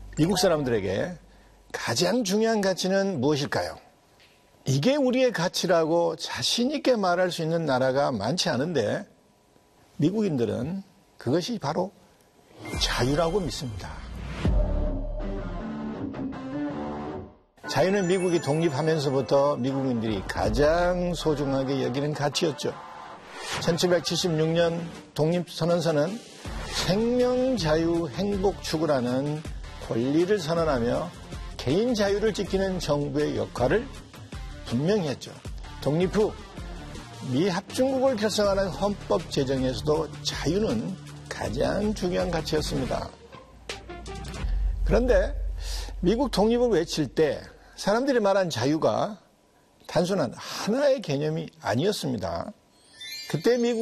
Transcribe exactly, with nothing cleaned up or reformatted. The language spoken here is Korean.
미국 사람들에게 가장 중요한 가치는 무엇일까요? 이게 우리의 가치라고 자신 있게 말할 수 있는 나라가 많지 않은데 미국인들은 그것이 바로 자유라고 믿습니다. 자유는 미국이 독립하면서부터 미국인들이 가장 소중하게 여기는 가치였죠. 천칠백칠십육 년 독립선언서는 생명, 자유, 행복 추구라는 권리를 선언하며 개인 자유를 지키는 정부의 역할을 분명히 했죠. 독립 후 미 합중국을 결성하는 헌법 제정에서도 자유는 가장 중요한 가치였습니다. 그런데 미국 독립을 외칠 때 사람들이 말한 자유가 단순한 하나의 개념이 아니었습니다. 그때 미국